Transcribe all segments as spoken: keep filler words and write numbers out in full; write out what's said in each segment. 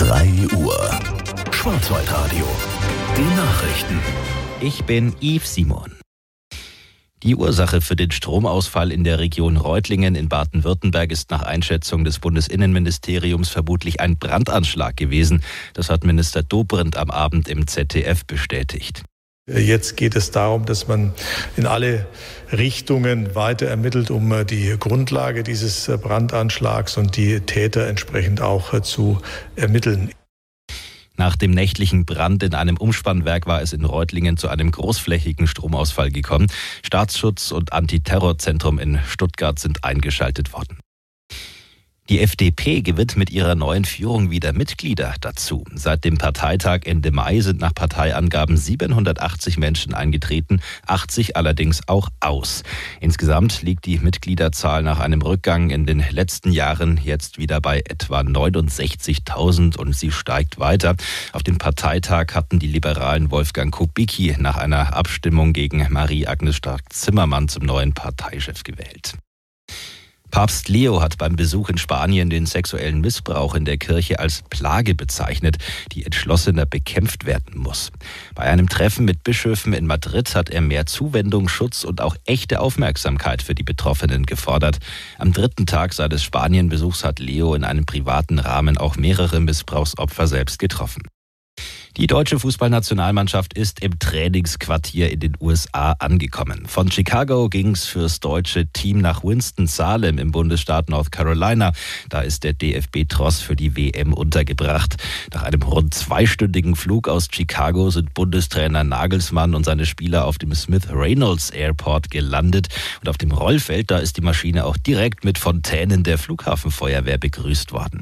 drei Uhr. Schwarzwaldradio. Die Nachrichten. Ich bin Yves Simon. Die Ursache für den Stromausfall in der Region Reutlingen in Baden-Württemberg ist nach Einschätzung des Bundesinnenministeriums vermutlich ein Brandanschlag gewesen. Das hat Minister Dobrindt am Abend im Z D F bestätigt. Jetzt geht es darum, dass man in alle Richtungen weiter ermittelt, um die Grundlage dieses Brandanschlags und die Täter entsprechend auch zu ermitteln. Nach dem nächtlichen Brand in einem Umspannwerk war es in Reutlingen zu einem großflächigen Stromausfall gekommen. Staatsschutz und Antiterrorzentrum in Stuttgart sind eingeschaltet worden. Die F D P gewinnt mit ihrer neuen Führung wieder Mitglieder dazu. Seit dem Parteitag Ende Mai sind nach Parteiangaben siebenhundertachtzig Menschen eingetreten, achtzig allerdings auch aus. Insgesamt liegt die Mitgliederzahl nach einem Rückgang in den letzten Jahren jetzt wieder bei etwa neunundsechzigtausend und sie steigt weiter. Auf dem Parteitag hatten die Liberalen Wolfgang Kubicki nach einer Abstimmung gegen Marie-Agnes Strack-Zimmermann zum neuen Parteichef gewählt. Papst Leo hat beim Besuch in Spanien den sexuellen Missbrauch in der Kirche als Plage bezeichnet, die entschlossener bekämpft werden muss. Bei einem Treffen mit Bischöfen in Madrid hat er mehr Zuwendung, Schutz und auch echte Aufmerksamkeit für die Betroffenen gefordert. Am dritten Tag seines Spanienbesuchs hat Leo in einem privaten Rahmen auch mehrere Missbrauchsopfer selbst getroffen. Die deutsche Fußballnationalmannschaft ist im Trainingsquartier in den U S A angekommen. Von Chicago ging's fürs deutsche Team nach Winston-Salem im Bundesstaat North Carolina. Da ist der D F B-Tross für die W M untergebracht. Nach einem rund zweistündigen Flug aus Chicago sind Bundestrainer Nagelsmann und seine Spieler auf dem Smith Reynolds Airport gelandet. Und auf dem Rollfeld, da ist die Maschine auch direkt mit Fontänen der Flughafenfeuerwehr begrüßt worden.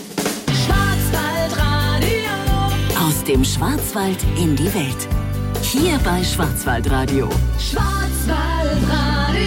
Aus dem Schwarzwald in die Welt. Hier bei Schwarzwaldradio. Schwarzwaldradio.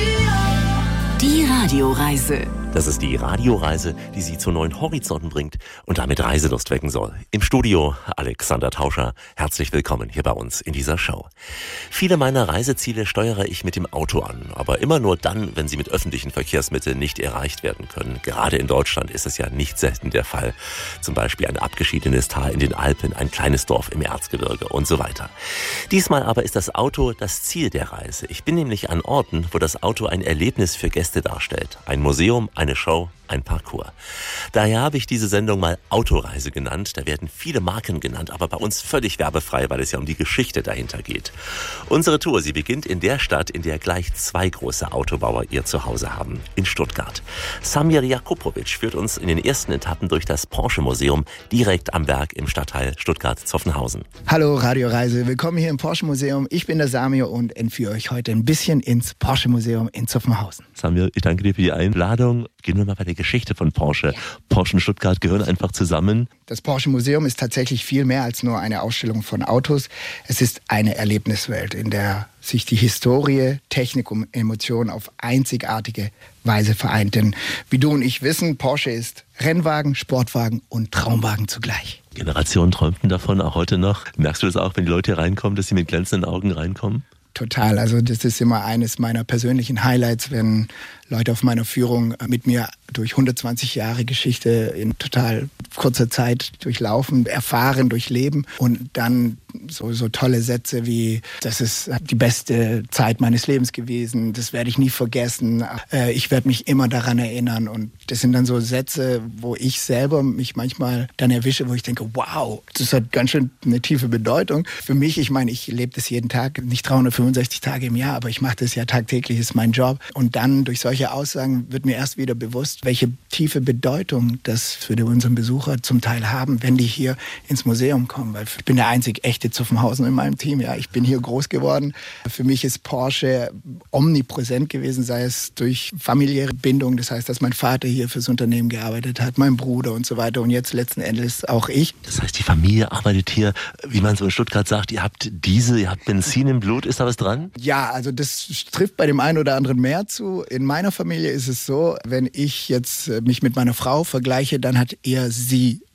Die Radioreise. Das ist die Radioreise, die Sie zu neuen Horizonten bringt und damit Reiselust wecken soll. Im Studio Alexander Tauscher. Herzlich willkommen hier bei uns in dieser Show. Viele meiner Reiseziele steuere ich mit dem Auto an, aber immer nur dann, wenn sie mit öffentlichen Verkehrsmitteln nicht erreicht werden können. Gerade in Deutschland ist es ja nicht selten der Fall. Zum Beispiel ein abgeschiedenes Tal in den Alpen, ein kleines Dorf im Erzgebirge und so weiter. Diesmal aber ist das Auto das Ziel der Reise. Ich bin nämlich an Orten, wo das Auto ein Erlebnis für Gäste darstellt. Ein Museum, eine Show, ein Parcours. Daher habe ich diese Sendung mal Autoreise genannt. Da werden viele Marken genannt, aber bei uns völlig werbefrei, weil es ja um die Geschichte dahinter geht. Unsere Tour, sie beginnt in der Stadt, in der gleich zwei große Autobauer ihr Zuhause haben, in Stuttgart. Samir Jakupovic führt uns in den ersten Etappen durch das Porsche-Museum direkt am Berg im Stadtteil Stuttgart-Zoffenhausen. Hallo Radioreise, willkommen hier im Porsche-Museum. Ich bin der Samir und entführe euch heute ein bisschen ins Porsche-Museum in Zoffenhausen. Samir, ich danke dir für die Einladung. Gehen wir mal bei der Geschichte von Porsche. Ja. Porsche und Stuttgart gehören einfach zusammen. Das Porsche Museum ist tatsächlich viel mehr als nur eine Ausstellung von Autos. Es ist eine Erlebniswelt, in der sich die Historie, Technik und Emotionen auf einzigartige Weise vereint. Denn wie du und ich wissen, Porsche ist Rennwagen, Sportwagen und Traumwagen zugleich. Generationen träumten davon, auch heute noch. Merkst du das auch, wenn die Leute hier reinkommen, dass sie mit glänzenden Augen reinkommen? Total. Also das ist immer eines meiner persönlichen Highlights, wenn Leute auf meiner Führung mit mir durch hundertzwanzig Jahre Geschichte in total kurzer Zeit durchlaufen, erfahren, durchleben und dann so, so tolle Sätze wie, das ist die beste Zeit meines Lebens gewesen, das werde ich nie vergessen, ich werde mich immer daran erinnern und das sind dann so Sätze, wo ich selber mich manchmal dann erwische, wo ich denke, wow, das hat ganz schön eine tiefe Bedeutung. Für mich, ich meine, ich lebe das jeden Tag, nicht dreihundertfünfundsechzig Tage im Jahr, aber ich mache das ja tagtäglich, ist mein Job und dann durch solche Aussagen wird mir erst wieder bewusst, welche tiefe Bedeutung das für unseren Besucher zum Teil haben, wenn die hier ins Museum kommen. Weil ich bin der einzig echte Zoffenhausen in meinem Team. Ja, ich bin hier groß geworden. Für mich ist Porsche omnipräsent gewesen, sei es durch familiäre Bindung. Das heißt, dass mein Vater hier fürs Unternehmen gearbeitet hat, mein Bruder und so weiter. Und jetzt letzten Endes auch ich. Das heißt, die Familie arbeitet hier, wie man so in Stuttgart sagt, ihr habt Diesel, ihr habt Benzin im Blut. Ist da was dran? Ja, also das trifft bei dem einen oder anderen mehr zu. In meiner Familie ist es so, wenn ich jetzt mich mit meiner Frau vergleiche, dann hat eher sie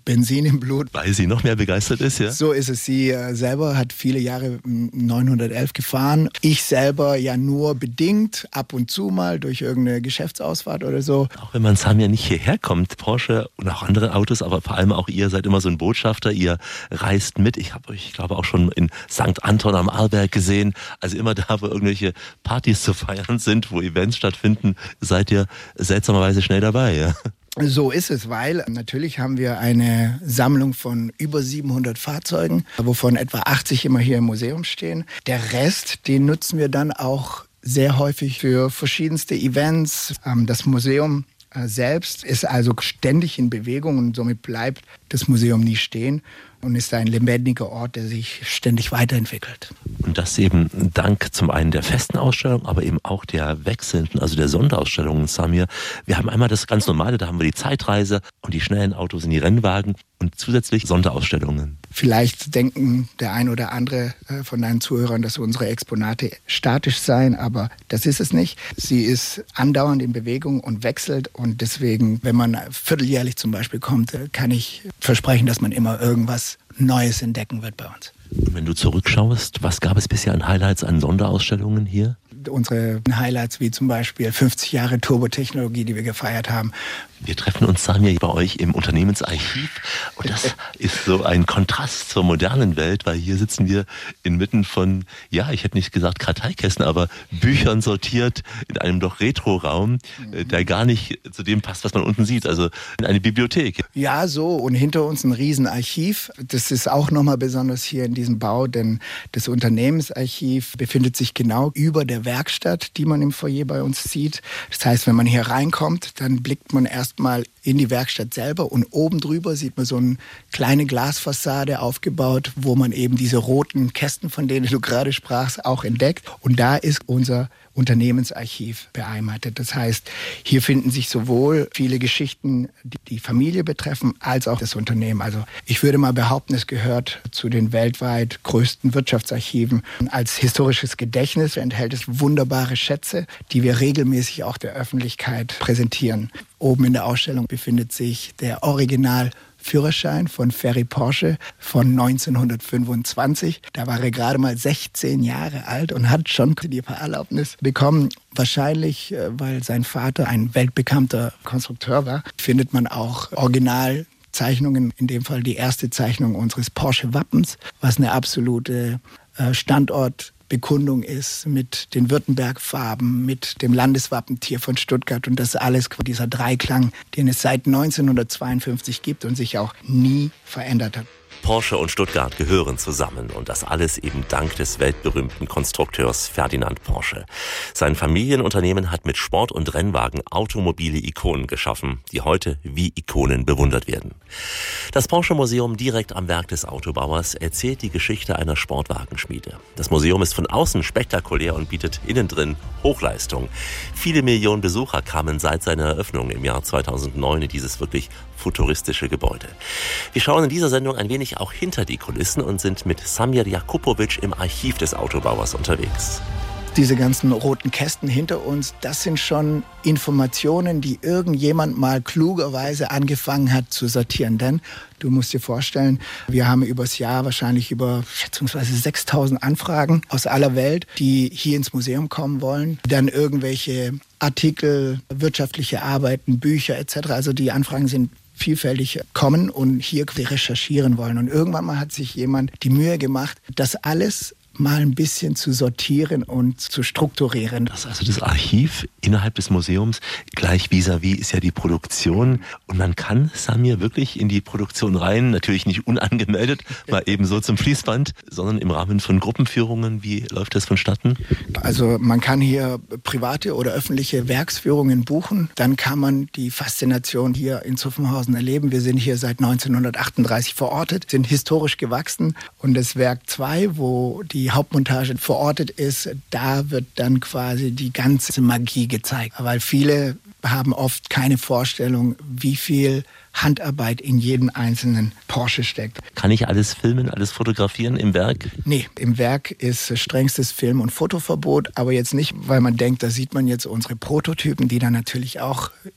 Benzin im Blut. Weil sie noch mehr begeistert ist, ja? So ist es. Sie äh, selber hat viele Jahre neunhundertelf gefahren. Ich selber ja nur bedingt, ab und zu mal durch irgendeine Geschäftsausfahrt oder so. Auch wenn man Samir nicht hierher kommt, Porsche und auch andere Autos, aber vor allem auch ihr seid immer so ein Botschafter, ihr reist mit. Ich habe euch, ich glaube, auch schon in Sankt Anton am Arlberg gesehen. Also immer da, wo irgendwelche Partys zu feiern sind, wo Events stattfinden, seid ihr seltsamerweise schnell dabei, ja? So ist es, weil natürlich haben wir eine Sammlung von über siebenhundert Fahrzeugen, wovon etwa achtzig immer hier im Museum stehen. Der Rest, den nutzen wir dann auch sehr häufig für verschiedenste Events. Das Museum selbst ist also ständig in Bewegung und somit bleibt das Museum nie stehen und ist ein lebendiger Ort, der sich ständig weiterentwickelt. Und das eben dank zum einen der festen Ausstellung, aber eben auch der wechselnden, also der Sonderausstellungen, Samir. Wir haben einmal das ganz Normale, da haben wir die Zeitreise und die schnellen Autos in die Rennwagen und zusätzlich Sonderausstellungen. Vielleicht denken der ein oder andere von deinen Zuhörern, dass unsere Exponate statisch seien, aber das ist es nicht. Sie ist andauernd in Bewegung und wechselt und deswegen, wenn man vierteljährlich zum Beispiel kommt, kann ich versprechen, dass man immer irgendwas Neues entdecken wird bei uns. Und wenn du zurückschaust, was gab es bisher an Highlights, an Sonderausstellungen hier? Unsere Highlights wie zum Beispiel fünfzig Jahre Turbotechnologie, die wir gefeiert haben. Wir treffen uns, Samir, bei euch im Unternehmensarchiv und das ist so ein Kontrast zur modernen Welt, weil hier sitzen wir inmitten von, ja, ich hätte nicht gesagt Karteikästen, aber Büchern sortiert in einem doch Retro-Raum, der gar nicht zu dem passt, was man unten sieht, also in eine Bibliothek. Ja, so, und hinter uns ein Riesenarchiv. Das ist auch nochmal besonders hier in diesem Bau, denn das Unternehmensarchiv befindet sich genau über der Werkstatt, die man im Foyer bei uns sieht. Das heißt, wenn man hier reinkommt, dann blickt man erst mal in die Werkstatt selber und oben drüber sieht man so eine kleine Glasfassade aufgebaut, wo man eben diese roten Kästen, von denen du gerade sprachst, auch entdeckt. Und da ist unser Unternehmensarchiv beheimatet. Das heißt, hier finden sich sowohl viele Geschichten, die die Familie betreffen, als auch das Unternehmen. Also ich würde mal behaupten, es gehört zu den weltweit größten Wirtschaftsarchiven. Als historisches Gedächtnis enthält es wunderbare Schätze, die wir regelmäßig auch der Öffentlichkeit präsentieren. Oben in der Ausstellung befindet sich der Original Führerschein von Ferry Porsche von neunzehnhundertfünfundzwanzig. Da war er gerade mal sechzehn Jahre alt und hat schon die Fahrerlaubnis bekommen. Wahrscheinlich, weil sein Vater ein weltbekannter Konstrukteur war, findet man auch Originalzeichnungen, in dem Fall die erste Zeichnung unseres Porsche-Wappens, was eine absolute Standort Bekundung ist mit den Württemberg-Farben, mit dem Landeswappentier von Stuttgart und das alles, dieser Dreiklang, den es seit neunzehnhundertzweiundfünfzig gibt und sich auch nie verändert hat. Porsche und Stuttgart gehören zusammen und das alles eben dank des weltberühmten Konstrukteurs Ferdinand Porsche. Sein Familienunternehmen hat mit Sport- und Rennwagen automobile Ikonen geschaffen, die heute wie Ikonen bewundert werden. Das Porsche-Museum direkt am Werk des Autobauers erzählt die Geschichte einer Sportwagenschmiede. Das Museum ist von außen spektakulär und bietet innen drin Hochleistung. Viele Millionen Besucher kamen seit seiner Eröffnung im Jahr zweitausendneun in dieses wirklich futuristische Gebäude. Wir schauen in dieser Sendung ein wenig auch hinter die Kulissen und sind mit Samir Jakupovic im Archiv des Autobauers unterwegs. Diese ganzen roten Kästen hinter uns, das sind schon Informationen, die irgendjemand mal klugerweise angefangen hat zu sortieren. Denn du musst dir vorstellen, wir haben übers Jahr wahrscheinlich über schätzungsweise sechstausend Anfragen aus aller Welt, die hier ins Museum kommen wollen. Dann irgendwelche Artikel, wirtschaftliche Arbeiten, Bücher et cetera. Also die Anfragen sind vielfältig kommen und hier recherchieren wollen. Und irgendwann mal hat sich jemand die Mühe gemacht, das alles mal ein bisschen zu sortieren und zu strukturieren. Das also das Archiv innerhalb des Museums, gleich vis-à-vis ist ja die Produktion. Und man kann, Samir, wirklich in die Produktion rein, natürlich nicht unangemeldet, mal eben so zum Fließband, sondern im Rahmen von Gruppenführungen. Wie läuft das vonstatten? Also man kann hier private oder öffentliche Werksführungen buchen. Dann kann man die Faszination hier in Zuffenhausen erleben. Wir sind hier seit neunzehnhundertachtunddreißig verortet, sind historisch gewachsen. Und das Werk zwei, wo die Die Hauptmontage verortet ist, da wird dann quasi die ganze Magie gezeigt. Weil viele haben oft keine Vorstellung, wie viel Handarbeit in jedem einzelnen Porsche steckt. Kann ich alles filmen, alles fotografieren im Werk? Nee, im Werk ist strengstes Film- und Fotoverbot, aber jetzt nicht, weil man denkt, da sieht man jetzt unsere Prototypen, die dann natürlich auch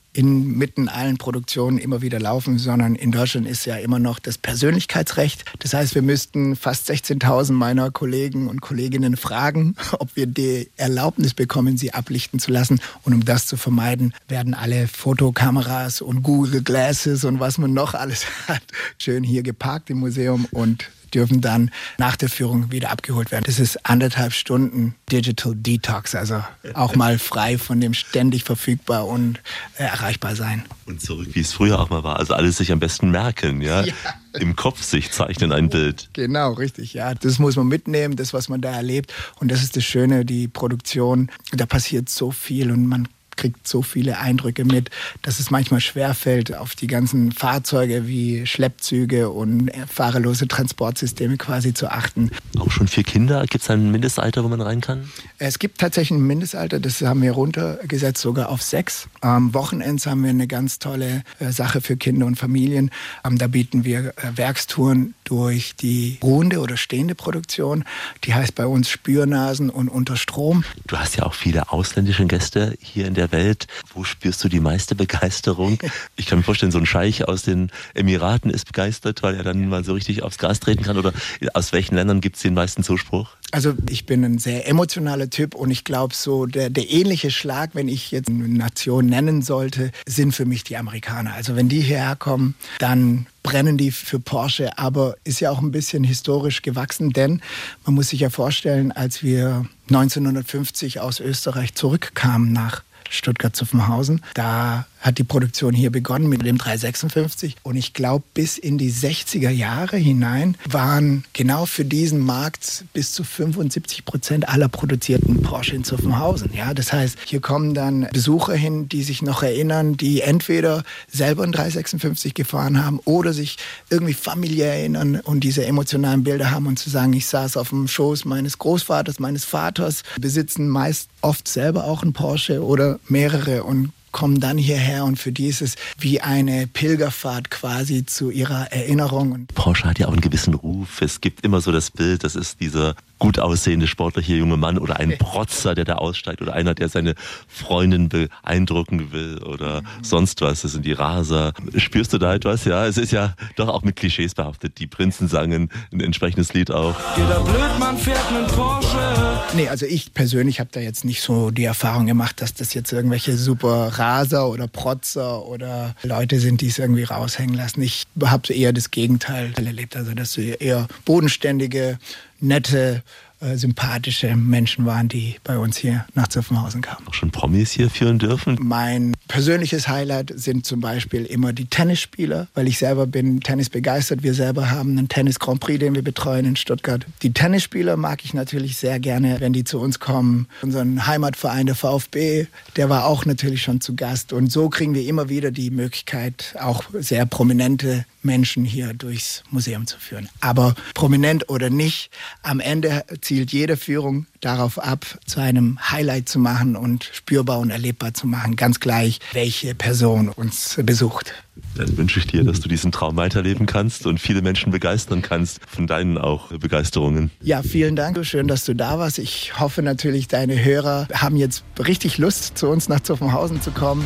inmitten allen Produktionen immer wieder laufen, sondern in Deutschland ist ja immer noch das Persönlichkeitsrecht. Das heißt, wir müssten fast sechzehntausend meiner Kollegen und Kolleginnen fragen, ob wir die Erlaubnis bekommen, sie ablichten zu lassen. Und um das zu vermeiden, werden alle Fotokameras und Google Glasses und was man noch alles hat, schön hier geparkt im Museum und dürfen dann nach der Führung wieder abgeholt werden. Das ist anderthalb Stunden Digital Detox, also auch mal frei von dem ständig verfügbar und äh, erreichbar sein. Und zurück, wie es früher auch mal war, also alles sich am besten merken, ja? Ja. Im Kopf sich zeichnen ein Bild. Genau, richtig, ja. Das muss man mitnehmen, das, was man da erlebt. Und das ist das Schöne, die Produktion, da passiert so viel und man kriegt so viele Eindrücke mit, dass es manchmal schwerfällt, auf die ganzen Fahrzeuge wie Schleppzüge und fahrerlose Transportsysteme quasi zu achten. Auch schon für Kinder? Gibt es ein Mindestalter, wo man rein kann? Es gibt tatsächlich ein Mindestalter, das haben wir runtergesetzt sogar auf sechs. Am Wochenende haben wir eine ganz tolle äh, Sache für Kinder und Familien. Ähm, da bieten wir äh, Werkstouren durch die ruhende oder stehende Produktion. Die heißt bei uns Spürnasen und Unter Strom. Du hast ja auch viele ausländische Gäste hier in der Welt. Wo spürst du die meiste Begeisterung? Ich kann mir vorstellen, so ein Scheich aus den Emiraten ist begeistert, weil er dann mal so richtig aufs Gas treten kann. Oder aus welchen Ländern gibt es den meisten Zuspruch? Also ich bin ein sehr emotionaler Typ und ich glaube so, der, der ähnliche Schlag, wenn ich jetzt eine Nation nennen sollte, sind für mich die Amerikaner. Also wenn die hierher kommen, dann brennen die für Porsche, aber ist ja auch ein bisschen historisch gewachsen, denn man muss sich ja vorstellen, als wir neunzehnhundertfünfzig aus Österreich zurückkamen nach Stuttgart-Zuffenhausen. Da hat die Produktion hier begonnen mit dem dreihundertsechsundfünfzig und ich glaube, bis in die sechziger Jahre hinein waren genau für diesen Markt bis zu fünfundsiebzig Prozent aller produzierten Porsche in Zuffenhausen. Ja, das heißt, hier kommen dann Besucher hin, die sich noch erinnern, die entweder selber einen dreihundertsechsundfünfzig gefahren haben oder sich irgendwie familiär erinnern und diese emotionalen Bilder haben und zu sagen, ich saß auf dem Schoß meines Großvaters, meines Vaters, besitzen meist oft selber auch einen Porsche oder mehrere und kommen dann hierher und für die ist es wie eine Pilgerfahrt quasi zu ihrer Erinnerung. Porsche hat ja auch einen gewissen Ruf. Es gibt immer so das Bild, das ist dieser gut aussehende Sportler hier, junge Mann oder ein Protzer, der da aussteigt oder einer, der seine Freundin beeindrucken will oder sonst was. Das sind die Raser. Spürst du da etwas? Ja, es ist ja doch auch mit Klischees behaftet. Die Prinzen sangen ein entsprechendes Lied auch. Jeder Blödmann fährt einen Porsche. Nee, also ich persönlich habe da jetzt nicht so die Erfahrung gemacht, dass das jetzt irgendwelche super Raser oder Protzer oder Leute sind, die es irgendwie raushängen lassen. Ich habe eher das Gegenteil erlebt, also dass sie eher bodenständige, nette, äh, sympathische Menschen waren, die bei uns hier nach Zuffenhausen kamen. Auch schon Promis hier führen dürfen? Mein persönliches Highlight sind zum Beispiel immer die Tennisspieler, weil ich selber bin Tennis begeistert. Wir selber haben einen Tennis-Grand Prix, den wir betreuen in Stuttgart. Die Tennisspieler mag ich natürlich sehr gerne, wenn die zu uns kommen. Unseren Heimatverein, der VfB, der war auch natürlich schon zu Gast. Und so kriegen wir immer wieder die Möglichkeit, auch sehr prominente Menschen hier durchs Museum zu führen. Aber prominent oder nicht, am Ende zielt jede Führung darauf ab, zu einem Highlight zu machen und spürbar und erlebbar zu machen, ganz gleich, welche Person uns besucht. Dann wünsche ich dir, dass du diesen Traum weiterleben kannst und viele Menschen begeistern kannst von deinen auch Begeisterungen. Ja, vielen Dank. Schön, dass du da warst. Ich hoffe natürlich, deine Hörer haben jetzt richtig Lust, zu uns nach Zuffenhausen zu kommen.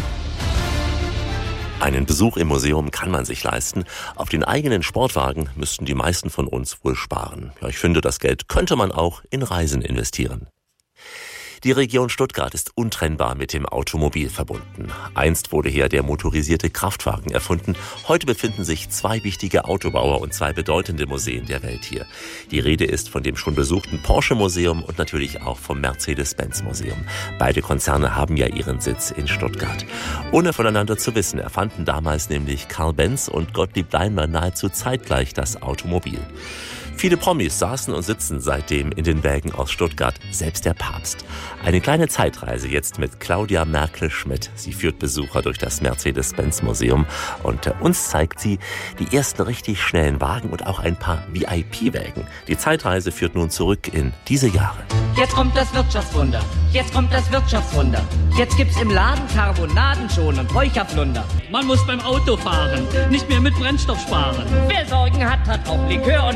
Einen Besuch im Museum kann man sich leisten. Auf den eigenen Sportwagen müssten die meisten von uns wohl sparen. Ja, ich finde, das Geld könnte man auch in Reisen investieren. Die Region Stuttgart ist untrennbar mit dem Automobil verbunden. Einst wurde hier der motorisierte Kraftwagen erfunden. Heute befinden sich zwei wichtige Autobauer und zwei bedeutende Museen der Welt hier. Die Rede ist von dem schon besuchten Porsche-Museum und natürlich auch vom Mercedes-Benz-Museum. Beide Konzerne haben ja ihren Sitz in Stuttgart. Ohne voneinander zu wissen, erfanden damals nämlich Karl Benz und Gottlieb Daimler nahezu zeitgleich das Automobil. Viele Promis saßen und sitzen seitdem in den Wägen aus Stuttgart, selbst der Papst. Eine kleine Zeitreise jetzt mit Claudia Merkel-Schmidt. Sie führt Besucher durch das Mercedes-Benz-Museum und uns zeigt sie die ersten richtig schnellen Wagen und auch ein paar V I P-Wägen. Die Zeitreise führt nun zurück in diese Jahre. Jetzt kommt das Wirtschaftswunder, jetzt kommt das Wirtschaftswunder. Jetzt gibt's im Laden Carbonaden schon und Räucherflunder. Man muss beim Autofahren nicht mehr mit Brennstoff sparen. Wer Sorgen hat, hat auch Likör und gleich in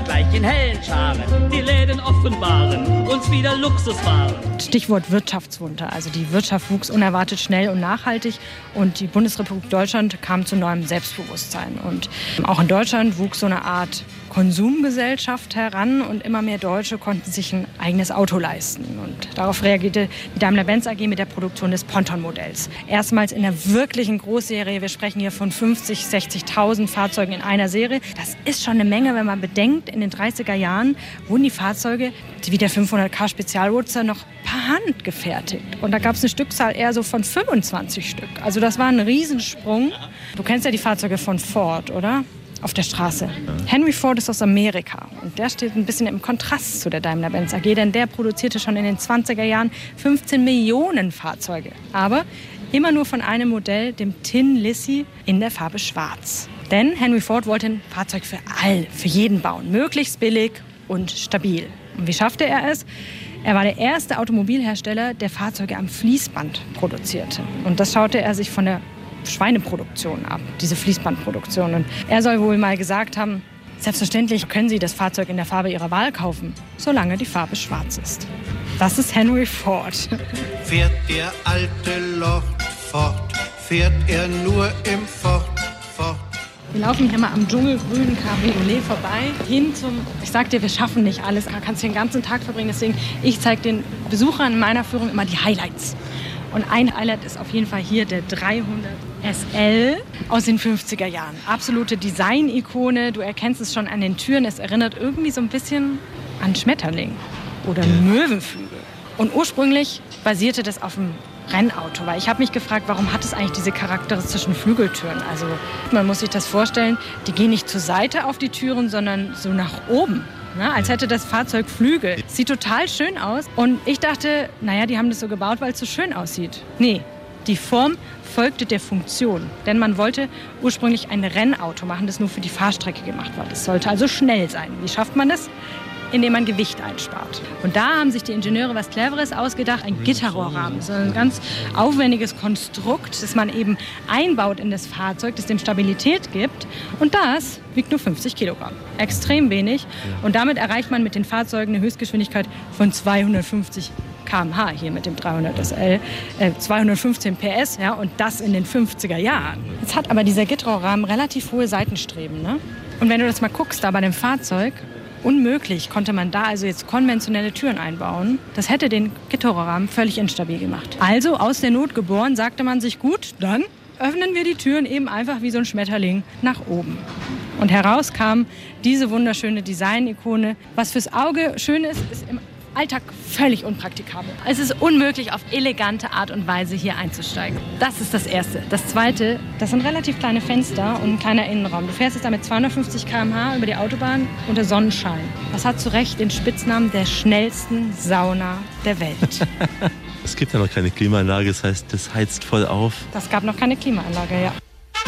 hellen Scharen. Die Läden offenbaren uns wieder Luxuswaren. Stichwort Wirtschaftswunder. Also die Wirtschaft wuchs unerwartet schnell und nachhaltig und die Bundesrepublik Deutschland kam zu neuem Selbstbewusstsein. Und auch in Deutschland wuchs so eine Art Konsumgesellschaft heran und immer mehr Deutsche konnten sich ein eigenes Auto leisten. Und darauf reagierte die Daimler-Benz A G mit der Produktion des Ponton-Modells. Erstmals in der wirklichen Großserie, wir sprechen hier von fünfzig, sechzigtausend Fahrzeugen in einer Serie. Das ist schon eine Menge, wenn man bedenkt, in den dreißiger Jahren wurden die Fahrzeuge, wie der fünfhundert K Spezialroadster, noch per Hand gefertigt. Und da gab es eine Stückzahl eher so von fünfundzwanzig Stück. Also das war ein Riesensprung. Du kennst ja die Fahrzeuge von Ford, oder? Auf der Straße. Henry Ford ist aus Amerika und der steht ein bisschen im Kontrast zu der Daimler-Benz A G, denn der produzierte schon in den zwanziger Jahren fünfzehn Millionen Fahrzeuge. Aber immer nur von einem Modell, dem Tin Lizzie, in der Farbe Schwarz. Denn Henry Ford wollte ein Fahrzeug für all, für jeden bauen, möglichst billig und stabil. Und wie schaffte er es? Er war der erste Automobilhersteller, der Fahrzeuge am Fließband produzierte. Und das schaute er sich von der Schweineproduktion ab, diese Fließbandproduktion. Und er soll wohl mal gesagt haben, selbstverständlich können Sie das Fahrzeug in der Farbe Ihrer Wahl kaufen, solange die Farbe schwarz ist. Das ist Henry Ford. Fährt der alte Lord fort, fährt er nur im Ford, Ford. Wir laufen hier mal am dschungelgrünen Cabriolet vorbei, hin zum, ich sag dir, wir schaffen nicht alles, aber kannst den ganzen Tag verbringen. Deswegen, ich zeige den Besuchern in meiner Führung immer die Highlights. Und ein Highlight ist auf jeden Fall hier der dreihundert S L aus den fünfziger Jahren. Absolute Design-Ikone. Du erkennst es schon an den Türen. Es erinnert irgendwie so ein bisschen an Schmetterling oder Möwenflügel. Und ursprünglich basierte das auf einem Rennauto. Weil ich habe mich gefragt, warum hat es eigentlich diese charakteristischen Flügeltüren? Also man muss sich das vorstellen, die gehen nicht zur Seite auf die Türen, sondern so nach oben. Na, als hätte das Fahrzeug Flügel. Sieht total schön aus. Und ich dachte, naja, die haben das so gebaut, weil es so schön aussieht. Nee, die Form folgte der Funktion. Denn man wollte ursprünglich ein Rennauto machen, das nur für die Fahrstrecke gemacht war. Das sollte also schnell sein. Wie schafft man das? Indem man Gewicht einspart. Und da haben sich die Ingenieure was Cleveres ausgedacht, ein Gitterrohrrahmen. So ein ganz aufwendiges Konstrukt, das man eben einbaut in das Fahrzeug, das dem Stabilität gibt. Und das wiegt nur fünfzig Kilogramm. Extrem wenig. Und damit erreicht man mit den Fahrzeugen eine Höchstgeschwindigkeit von zweihundertfünfzig Kilometer pro Stunde hier mit dem dreihundert S L, äh, zweihundertfünfzehn P S, ja, und das in den fünfziger Jahren. Jetzt hat aber dieser Gitterrohrrahmen relativ hohe Seitenstreben, ne? Und wenn du das mal guckst, da bei dem Fahrzeug, unmöglich konnte man da also jetzt konventionelle Türen einbauen. Das hätte den Gitterrohrrahmen völlig instabil gemacht. Also aus der Not geboren, sagte man sich, gut, dann öffnen wir die Türen eben einfach wie so ein Schmetterling nach oben. Und heraus kam diese wunderschöne Design-Ikone. Was fürs Auge schön ist, ist im Alltag völlig unpraktikabel. Es ist unmöglich, auf elegante Art und Weise hier einzusteigen. Das ist das Erste. Das Zweite, das sind relativ kleine Fenster und ein kleiner Innenraum. Du fährst jetzt da mit zweihundertfünfzig Kilometer pro Stunde über die Autobahn unter Sonnenschein. Das hat zu Recht den Spitznamen der schnellsten Sauna der Welt. Es gibt ja noch keine Klimaanlage, das heißt, das heizt voll auf. Das gab noch keine Klimaanlage, ja.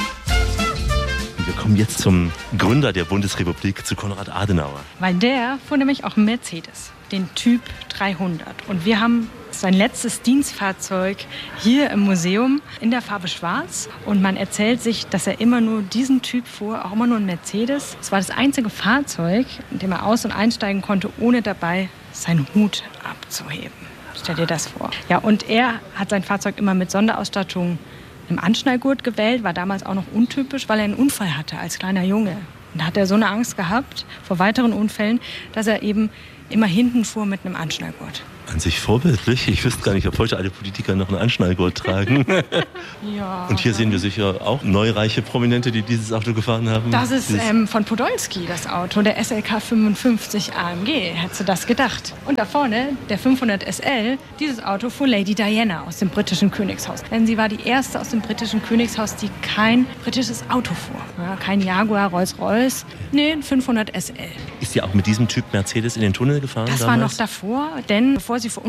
Wir kommen jetzt zum Gründer der Bundesrepublik, zu Konrad Adenauer. Weil der fuhr nämlich auch einen Mercedes, den Typ dreihundert. Und wir haben sein letztes Dienstfahrzeug hier im Museum in der Farbe Schwarz. Und man erzählt sich, dass er immer nur diesen Typ fuhr, auch immer nur einen Mercedes. Es war das einzige Fahrzeug, in dem er aus- und einsteigen konnte, ohne dabei seinen Hut abzuheben. Stell dir das vor. Ja, und er hat sein Fahrzeug immer mit Sonderausstattung im Anschnallgurt gewählt, war damals auch noch untypisch, weil er einen Unfall hatte als kleiner Junge. Und da hat er so eine Angst gehabt vor weiteren Unfällen, dass er eben immer hinten fuhr mit einem Anschnallgurt. An sich vorbildlich. Ich wüsste gar nicht, ob heute alle Politiker noch einen Anschnallgurt tragen. Ja. Und hier sehen wir sicher auch neureiche Prominente, die dieses Auto gefahren haben. Das ist ähm, von Podolski, das Auto, der S L K fünfundfünfzig A M G. Hättest du das gedacht? Und da vorne, der fünfhundert S L, dieses Auto fuhr Lady Diana aus dem britischen Königshaus. Denn sie war die erste aus dem britischen Königshaus, die kein britisches Auto fuhr. Ja, kein Jaguar, Rolls-Royce, nee, ein fünfhundert S L. Ist sie auch mit diesem Typ Mercedes in den Tunnel gefahren Das damals? war noch davor, denn bevor sie